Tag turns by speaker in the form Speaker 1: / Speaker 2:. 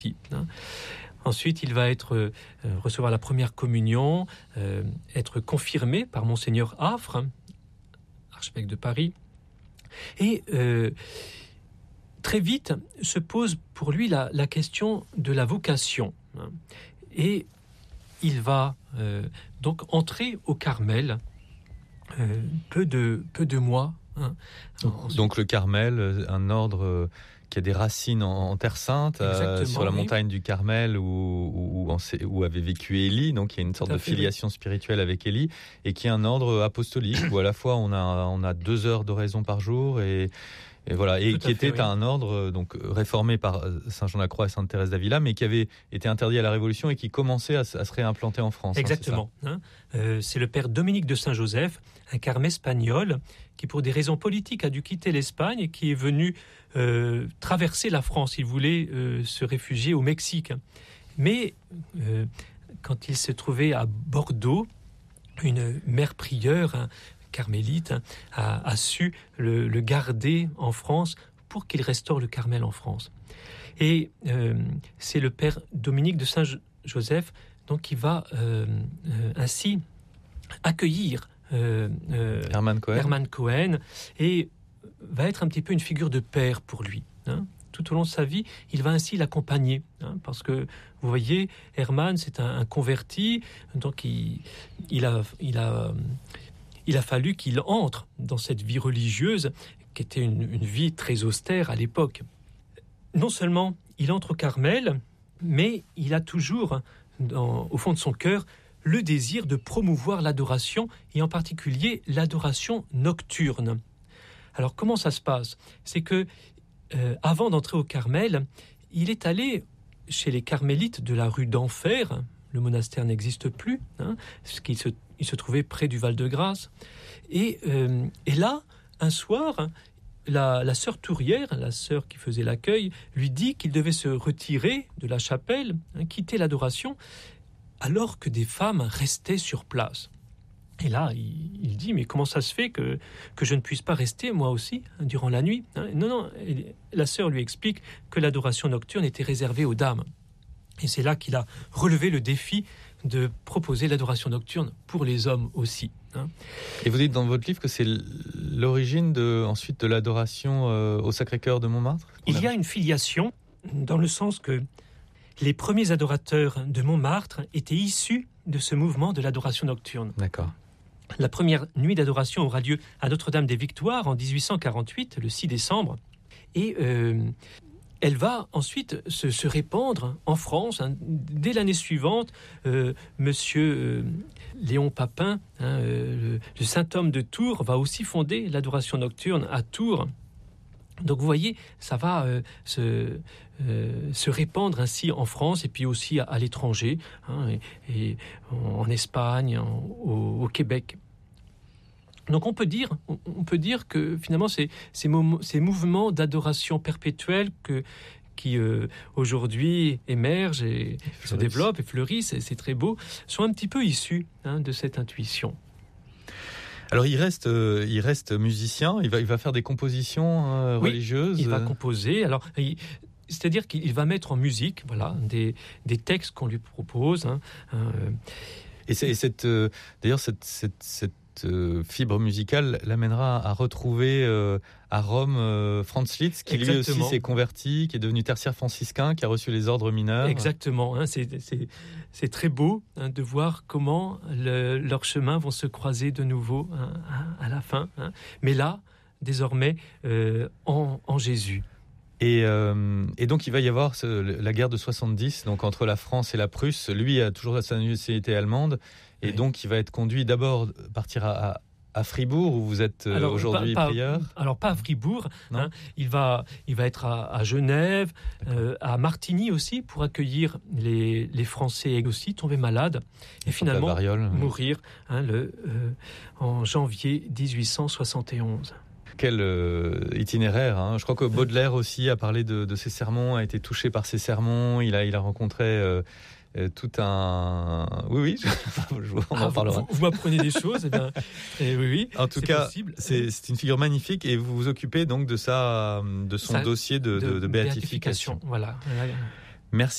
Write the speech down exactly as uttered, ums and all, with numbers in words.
Speaker 1: Hein. Ensuite, il va être euh, recevoir la première communion, euh, être confirmé par Monseigneur Affre, archevêque de Paris. Et euh, très vite se pose pour lui la, la question de la vocation. Hein. Et il va euh, donc entrer au Carmel euh, peu, de, peu de mois. Hein.
Speaker 2: Donc, donc le Carmel, un ordre qui a des racines en, en Terre Sainte, euh, sur la montagne oui. du Carmel où, où, où, où avait vécu Élie, donc il y a une sorte de fait, filiation oui. spirituelle avec Élie, et qui est un ordre apostolique où à la fois on a, on a deux heures d'oraison par jour et Et voilà, et qui fait, était oui. un ordre donc réformé par Saint Jean de la Croix et Sainte Thérèse d'Avila, mais qui avait été interdit à la Révolution et qui commençait à, à se réimplanter en France.
Speaker 1: Exactement.
Speaker 2: Hein, c'est,
Speaker 1: hein euh, c'est le père Dominique de Saint-Joseph, un carme espagnol, qui pour des raisons politiques a dû quitter l'Espagne et qui est venu euh, traverser la France. Il voulait euh, se réfugier au Mexique. Mais euh, quand il se trouvait à Bordeaux, une mère prieure, hein, carmélite, hein, a, a su le, le garder en France pour qu'il restaure le Carmel en France. Et euh, c'est le père Dominique de Saint-Joseph donc, qui va euh, euh, ainsi accueillir euh, euh,
Speaker 2: Hermann Cohen.
Speaker 1: Hermann Cohen et va être un petit peu une figure de père pour lui. Hein. Tout au long de sa vie, il va ainsi l'accompagner. Hein, parce que, vous voyez, Hermann, c'est un, un converti, donc il, il a... Il a Il a fallu qu'il entre dans cette vie religieuse qui était une, une vie très austère à l'époque. Non seulement il entre au Carmel, mais il a toujours, dans, au fond de son cœur, le désir de promouvoir l'adoration, et en particulier l'adoration nocturne. Alors comment ça se passe ? C'est que, euh, avant d'entrer au Carmel, il est allé chez les carmélites de la rue d'Enfer. Le monastère n'existe plus, hein, parce qu'il se, il se trouvait près du Val-de-Grâce. Et, euh, et là, un soir, la, la sœur Tourière, la sœur qui faisait l'accueil, lui dit qu'il devait se retirer de la chapelle, hein, quitter l'adoration, alors que des femmes restaient sur place. Et là, il, il dit, mais comment ça se fait que, que je ne puisse pas rester, moi aussi, hein, durant la nuit, hein ? Non, non, et la sœur lui explique que l'adoration nocturne était réservée aux dames. Et c'est là qu'il a relevé le défi de proposer l'adoration nocturne pour les hommes aussi. Hein.
Speaker 2: Et vous dites dans votre livre que c'est l'origine de, ensuite de l'adoration euh, au Sacré-Cœur de Montmartre ?
Speaker 1: Il y a une filiation dans le sens que les premiers adorateurs de Montmartre étaient issus de ce mouvement de l'adoration nocturne.
Speaker 2: D'accord.
Speaker 1: La première nuit d'adoration aura lieu à Notre-Dame-des-Victoires en dix-huit cent quarante-huit, le six décembre. Et... Euh, elle va ensuite se, se répandre en France. Hein. Dès l'année suivante, euh, Monsieur euh, Léon Papin, hein, euh, le, le saint homme de Tours, va aussi fonder l'adoration nocturne à Tours. Donc vous voyez, ça va euh, se, euh, se répandre ainsi en France et puis aussi à, à l'étranger, hein, et, et en Espagne, en, au, au Québec. Donc on peut dire, on peut dire que finalement ces, ces, mom- ces mouvements d'adoration perpétuelle que, qui euh, aujourd'hui émergent et fleurissent. se développent et fleurissent, et c'est très beau, sont un petit peu issus, hein, de cette intuition.
Speaker 2: Alors il reste, euh, il reste musicien, il va, il va faire des compositions euh,
Speaker 1: oui,
Speaker 2: religieuses.
Speaker 1: Il va composer. Alors il, c'est-à-dire qu'il va mettre en musique, voilà, des, des textes qu'on lui propose. Hein, euh,
Speaker 2: et, c'est, et cette, euh, d'ailleurs cette, cette, cette Euh, fibre musicale l'amènera à retrouver euh, à Rome euh, Franz Liszt, qui Exactement. lui aussi s'est converti, qui est devenu tertiaire franciscain, qui a reçu les ordres mineurs.
Speaker 1: Exactement, hein, c'est, c'est, c'est très beau, hein, de voir comment le, leurs chemins vont se croiser de nouveau, hein, à la fin. Hein. Mais là, désormais, euh, en, en Jésus.
Speaker 2: Et, euh, et donc il va y avoir ce, la guerre de soixante-dix, donc entre la France et la Prusse. Lui a toujours sa nationalité allemande, et oui. donc il va être conduit d'abord partir à, à, à Fribourg, où vous êtes alors, aujourd'hui
Speaker 1: pas, pas,
Speaker 2: prieur.
Speaker 1: Alors pas à Fribourg, hein, il va il va être à, à Genève, euh, à Martigny aussi, pour accueillir les les Français aussi tombés malades et finalement
Speaker 2: variole,
Speaker 1: mourir, hein, le euh, en janvier dix-huit cent soixante et onze.
Speaker 2: Quel euh, itinéraire, hein. Je crois que Baudelaire aussi a parlé de, de ses sermons, a été touché par ses sermons. Il a, il a rencontré euh, euh, tout un... Oui, oui, je, on
Speaker 1: ah,
Speaker 2: en parlera.
Speaker 1: Vous, vous m'apprenez des choses, eh bien, eh oui, oui.
Speaker 2: En tout
Speaker 1: c'est
Speaker 2: cas,
Speaker 1: possible.
Speaker 2: C'est, c'est une figure magnifique, et vous vous occupez donc de, sa, de son
Speaker 1: ça,
Speaker 2: dossier de, de, de, de béatification.
Speaker 1: béatification. Voilà.